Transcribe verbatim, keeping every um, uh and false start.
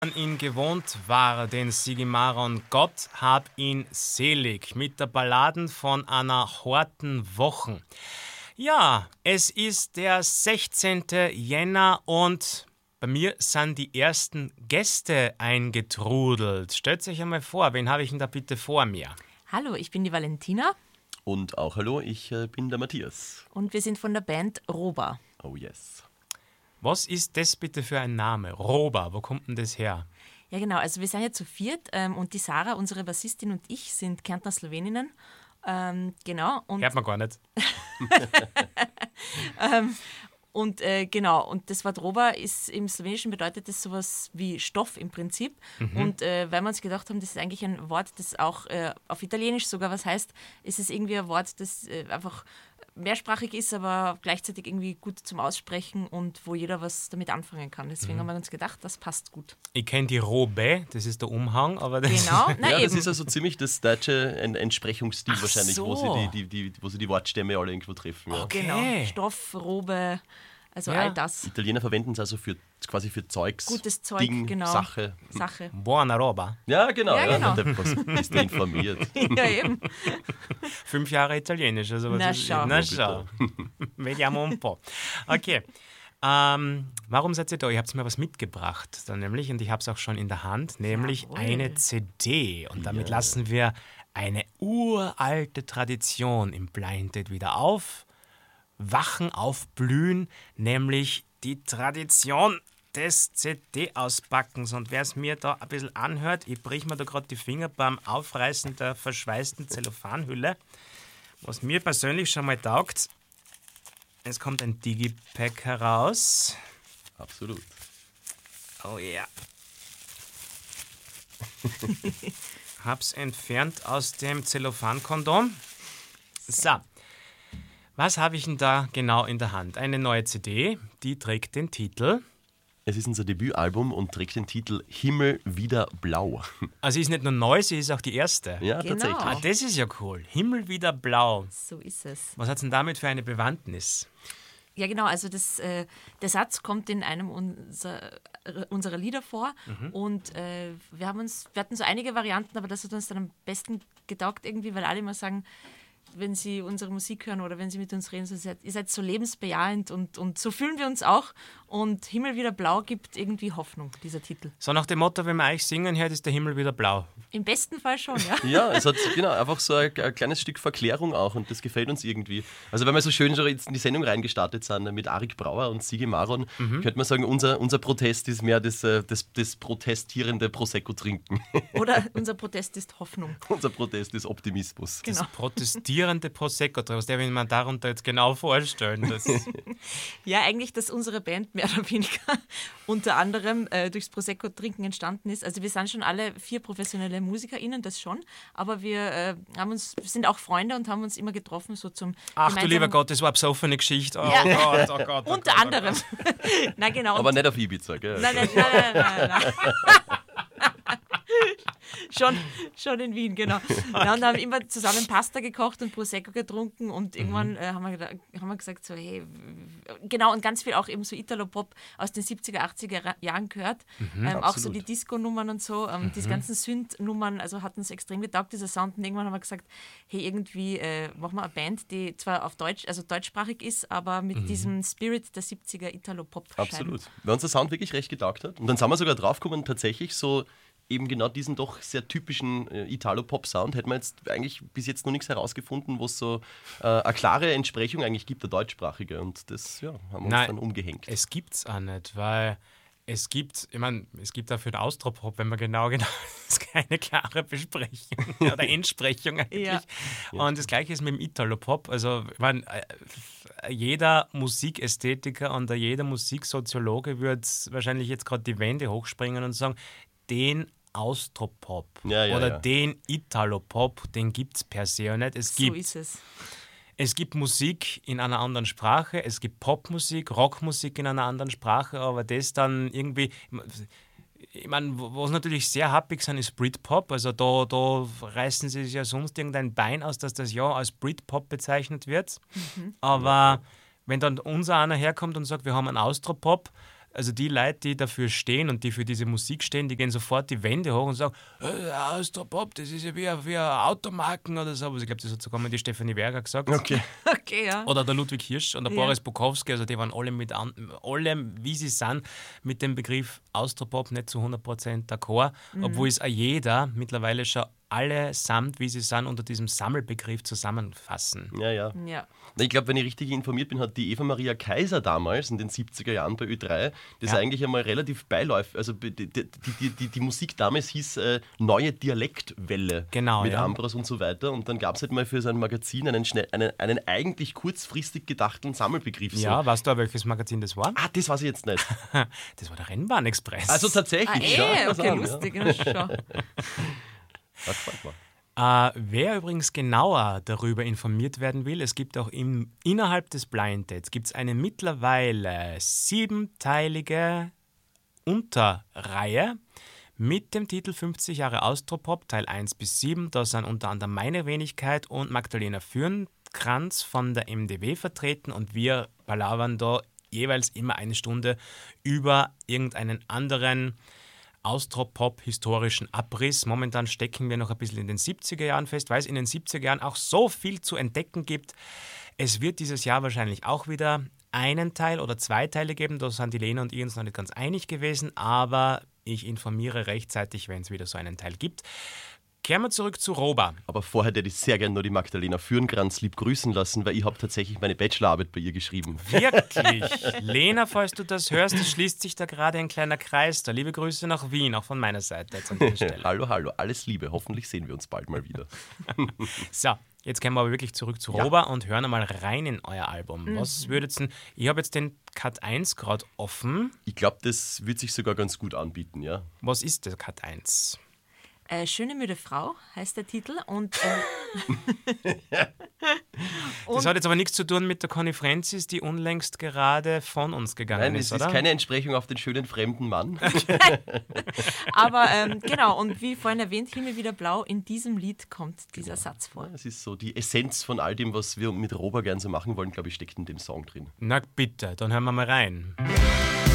man ihn gewohnt war, den Sigimaron, Gott hab ihn selig, mit der Balladen von einer horten Wochen. Ja, es ist der sechzehnten Jänner und bei mir sind die ersten Gäste eingetrudelt. Stellt euch einmal vor, wen habe ich denn da bitte vor mir? Hallo, ich bin die Valentina. Und auch hallo, ich äh, bin der Matthias. Und wir sind von der Band Roba. Oh yes. Was ist das bitte für ein Name? Roba, wo kommt denn das her? Ja genau, also wir sind ja zu viert ähm, und die Sarah, unsere Bassistin und ich sind Kärntner Sloweninnen. Ähm, genau. Und Hört man gar nicht. ähm, und äh, genau, und das Wort Roba ist im Slowenischen bedeutet das sowas wie Stoff im Prinzip. Mhm. Und äh, weil wir uns gedacht haben, das ist eigentlich ein Wort, das auch äh, auf Italienisch sogar was heißt, ist es irgendwie ein Wort, das äh, einfach mehrsprachig ist, aber gleichzeitig irgendwie gut zum Aussprechen und wo jeder was damit anfangen kann. Deswegen mhm. haben wir uns gedacht, das passt gut. Ich kenne die Robe, das ist der Umhang, aber das... Genau, na ja, eben. das ist also ziemlich das deutsche ein Entsprechungsstil Ach wahrscheinlich, so. wo, sie die, die, die, wo sie die Wortstämme alle irgendwo treffen. Ja. Okay. Genau, Stoff, Robe, also Ja. all das. Italiener verwenden es also für, quasi für Zeugs, Gutes Zeug, Ding, genau. Sache. Sache. Buona Roba. Ja, genau. Ja, Ja, genau. Was bist du informiert? Ja, eben. Fünf Jahre Italienisch. Also was Na ist- schau. Na schau. Vediamo un po'. Okay. Ähm, warum seid ihr da? Ihr habt mir was mitgebracht, dann nämlich, und ich habe es auch schon in der Hand, nämlich Jawohl. eine C D. Und damit Ja. lassen wir eine uralte Tradition im Blind Date wieder aufwachen, aufblühen, nämlich die Tradition des C D-Auspackens. Und wer es mir da ein bisschen anhört, ich brich mir da gerade die Finger beim Aufreißen der verschweißten Zellophanhülle. Was mir persönlich schon mal taugt, es kommt ein Digipack heraus. Absolut. Oh ja. Hab's entfernt aus dem Zellophankondom. So. Was habe ich denn da genau in der Hand? Eine neue C D, die trägt den Titel. Es ist unser Debütalbum und trägt den Titel Himmel wieder blau. Also sie ist nicht nur neu, sie ist auch die erste. Ja, Genau. Ah, tatsächlich. das ist ja cool. Himmel wieder blau. So ist es. Was hat's denn damit für eine Bewandtnis? Ja, genau, also das, äh, der Satz kommt in einem unser, äh, unserer Lieder vor und äh, wir, haben uns, wir hatten so einige Varianten, aber das hat uns dann am besten getaugt irgendwie, weil alle immer sagen, wenn sie unsere Musik hören oder wenn sie mit uns reden, so, ihr seid, ihr seid so lebensbejahend und, und so fühlen wir uns auch und Himmel wieder blau gibt irgendwie Hoffnung, dieser Titel. So nach dem Motto, wenn man euch singen hört, ist der Himmel wieder blau. Im besten Fall schon, ja. Ja, es hat genau einfach so ein, ein kleines Stück Verklärung auch und das gefällt uns irgendwie. Also wenn wir so schön schon jetzt in die Sendung reingestartet sind mit Arik Brauer und Sigi Maron, Mhm. könnte man sagen, unser, unser Protest ist mehr das, äh, das, das protestierende Prosecco trinken. Oder unser Protest ist Hoffnung. Unser Protest ist Optimismus. Genau. Protestierende Prosecco, was der will man darunter jetzt genau vorstellen. Das Ja, eigentlich, dass unsere Band mehr oder weniger unter anderem äh, durchs Prosecco-Trinken entstanden ist. Also wir sind schon alle vier professionelle MusikerInnen, das schon, aber wir äh, haben uns, sind auch Freunde und haben uns immer getroffen, so zum Ach du gemeinsamen- lieber Gott, das war eine besoffene Geschichte. Oh Ja. Gott, oh Gott. Oh Unter Gott, anderem. Na genau. Aber und- nicht auf Ibiza, gell? Nein, nein, nein, nein, nein, nein. schon, schon in Wien, genau. Ja, und haben immer zusammen Pasta gekocht und Prosecco getrunken und irgendwann äh, haben, wir, geda- haben wir gesagt, so hey, w- genau, und ganz viel auch eben so Italo-Pop aus den siebziger, achtziger Ra- Jahren gehört. ähm, auch so absolut. die Disco-Nummern und so, ähm, diese ganzen Synth-Nummern, also hat uns extrem getaugt, dieser Sound. Und irgendwann haben wir gesagt, hey, irgendwie äh, machen wir eine Band, die zwar auf Deutsch, also deutschsprachig ist, aber mit diesem Spirit der siebziger Italo-Pop. Absolut. Weil uns der Sound wirklich recht getaugt hat. Und dann sind wir sogar draufgekommen, tatsächlich so eben genau diesen doch sehr typischen äh, Italo-Pop-Sound hätten wir jetzt eigentlich bis jetzt noch nichts herausgefunden, wo es so äh, eine klare Entsprechung eigentlich gibt, der deutschsprachige. Und das ja, haben wir uns Nein, dann umgehängt. Es gibt's auch nicht, weil es gibt, ich meine, es gibt dafür den Austropop, wenn man genau genau, das ist keine klare Besprechung oder Entsprechung eigentlich. Ja. Und das Gleiche ist mit dem Italo-Pop. Also, ich meine, äh, jeder Musikästhetiker und jeder Musiksoziologe würde wahrscheinlich jetzt gerade die Wände hochspringen und sagen, den Austropop Ja, ja, oder ja. den Italo-Pop, den gibt es per se auch nicht. Es So gibt ist es. Es gibt Musik in einer anderen Sprache, es gibt Popmusik, Rockmusik in einer anderen Sprache, aber das dann irgendwie, ich meine, was natürlich sehr happig sind, ist Britpop, also da, da reißen sie sich ja sonst irgendein Bein aus, dass das ja als Britpop bezeichnet wird, aber wenn dann unser einer herkommt und sagt, wir haben einen Austropop, Also die Leute, die dafür stehen und die für diese Musik stehen, die gehen sofort die Wände hoch und sagen, äh, Austropop, das ist ja wie, wie Automarken oder so. Also ich glaube, das hat sogar mal die Stefanie Berger gesagt. Okay. Okay, ja. Oder der Ludwig Hirsch und der Ja. Boris Bukowski, also die waren alle, mit an, alle, wie sie sind, mit dem Begriff Austropop nicht zu hundert Prozent d'accord, Mhm. obwohl es auch jeder mittlerweile schon allesamt, wie sie sind, unter diesem Sammelbegriff zusammenfassen. Ja, ja. Ja. Na, ich glaube, wenn ich richtig informiert bin, hat die Eva Maria Kaiser damals in den siebziger Jahren bei Ö drei das Ja. eigentlich einmal relativ beiläufig. Also die, die, die, die, die Musik damals hieß äh, Neue Dialektwelle Genau, mit ja. Ambros und so weiter. Und dann gab es halt mal für sein Magazin einen, schnell, einen, einen eigentlich kurzfristig gedachten Sammelbegriff. So. Ja, weißt du auch, welches Magazin das war? Ah, das weiß ich jetzt nicht. Das war der Rennbahnexpress. Also Ah, tatsächlich. eh, schau das okay, an, lustig. Ja. Schau. Ja. Das gefällt mir. Äh, wer übrigens genauer darüber informiert werden will, es gibt auch im, innerhalb des Blind Dates gibt's eine mittlerweile siebenteilige Unterreihe mit dem Titel fünfzig Jahre Austropop, Teil eins bis sieben. Da sind unter anderem meine Wenigkeit und Magdalena Fürnkranz von der M D W vertreten und wir palavern da jeweils immer eine Stunde über irgendeinen anderen Austropop-historischen Abriss. Momentan stecken wir noch ein bisschen in den siebziger Jahren fest, weil es in den siebziger Jahren auch so viel zu entdecken gibt. Es wird dieses Jahr wahrscheinlich auch wieder einen Teil oder zwei Teile geben. Da sind die Lena und ich uns noch nicht ganz einig gewesen, aber ich informiere rechtzeitig, wenn es wieder so einen Teil gibt. Kehren wir zurück zu Roba. Aber vorher hätte ich sehr gerne nur die Magdalena Fürnkranz lieb grüßen lassen, weil ich habe tatsächlich meine Bachelorarbeit bei ihr geschrieben. Wirklich? Lena, falls du das hörst, es schließt sich da gerade ein kleiner Kreis. Da liebe Grüße nach Wien, auch von meiner Seite jetzt an dieser Stelle. Hallo, hallo, alles Liebe. Hoffentlich sehen wir uns bald mal wieder. So, jetzt kommen wir aber wirklich zurück zu Roba und hören einmal rein in euer Album. Was würdet ihr denn, ich habe jetzt den Cut eins gerade offen. Ich glaube, das wird sich sogar ganz gut anbieten, ja. Was ist der Cut eins? Äh, Schöne müde Frau heißt der Titel. Und, äh, Das hat jetzt aber nichts zu tun mit der Conny Francis, die unlängst gerade von uns gegangen Nein, es ist, ist oder? keine Entsprechung auf den schönen fremden Mann. aber ähm, genau, und wie vorhin erwähnt, Himmel wieder blau, in diesem Lied kommt dieser Satz vor. Es ist so die Essenz von all dem, was wir mit Roba gern so machen wollen, glaube ich, steckt in dem Song drin. Na bitte, dann hören wir mal rein.